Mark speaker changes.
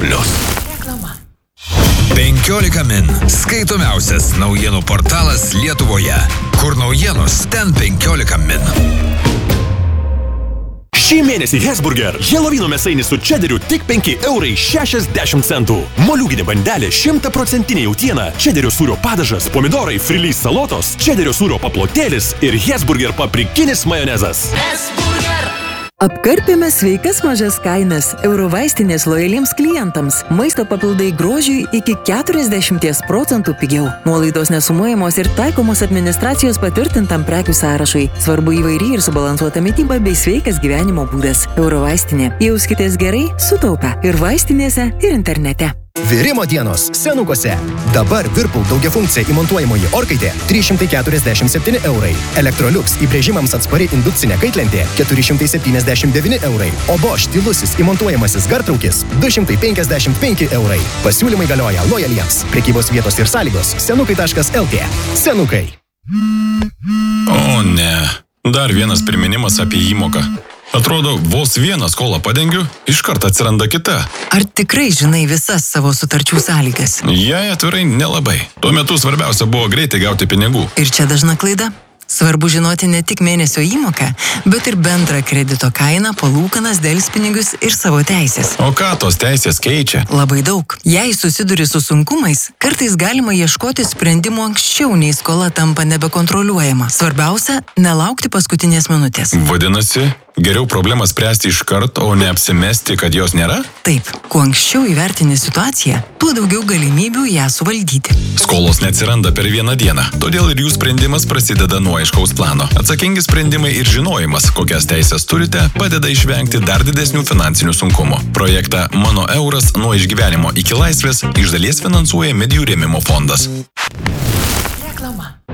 Speaker 1: Reklama.
Speaker 2: 15 min. Skaitomiausias naujienų portalas Lietuvoje. Kur naujienos, ten 15 min.
Speaker 3: Šį mėnesį Hesburger Helovino mėsainis su čederiu tik 5,60 €. Moliūginė bandelė 100% jautiena, čederio sūrio padažas, pomidorai, frilys salotos, čederio sūrio paplotėlis ir Hesburger paprikinis majonezas.
Speaker 4: Apkarpėme sveikas mažas kainas Eurovaistinės lojaliems klientams. Maisto papildai grožiui iki 40% pigiau. Nuolaidos nesumuojamos ir taikomos administracijos patvirtintam prekių sąrašui. Svarbu įvairi ir subalansuota mityba bei sveikas gyvenimo būdas. Eurovaistinė. Jauskitės gerai, sutaupę ir vaistinėse, ir internete.
Speaker 5: Virimo dienos Senukose. Dabar Whirlpool daugiafunkcija įmontuojamoji orkaitė 347 €. Electrolux įbrėžimams atspari indukcinė kaitlentė 479 €. O Bosch tylusis įmontuojamasis gartraukis 255 €. Pasiūlymai galioja lojaliems. Prekybos vietos ir sąlygos senukai.lt. Senukai.
Speaker 6: O ne, dar vienas priminimas apie įmoką. Atrodo, vos vieną skolą padengiu, iškart atsiranda kita.
Speaker 4: Ar tikrai žinai visas savo sutarčių sąlygas?
Speaker 6: Jei atvirai, nelabai. Tuo metu svarbiausia buvo greitai gauti pinigų.
Speaker 4: Ir čia dažna klaida. Svarbu žinoti ne tik mėnesio įmoką, bet ir bendrą kredito kainą, palūkanas, delspinigius ir savo teisės.
Speaker 6: O ką tos teisės keičia?
Speaker 4: Labai daug. Jei susiduri su sunkumais, kartais galima ieškoti sprendimų anksčiau, nei skola tampa nebekontroliuojama. Svarbiausia, nelaukti paskutinės minutės.
Speaker 6: Vadinasi, geriau problemą spręsti iš karto, o ne apsimesti, kad jos nėra?
Speaker 4: Taip, kuo anksčiau įvertini situaciją, tuo daugiau galimybių ją suvaldyti.
Speaker 6: Skolos neatsiranda per vieną dieną, todėl ir jų sprendimas prasideda nuo aiškaus plano. Atsakingi sprendimai ir žinojimas, kokias teisės turite, padeda išvengti dar didesnių finansinių sunkumų. Projektą Mano euras nuo išgyvenimo iki laisvės iš dalies finansuoja Medijų rėmimo fondas.
Speaker 1: Reklama.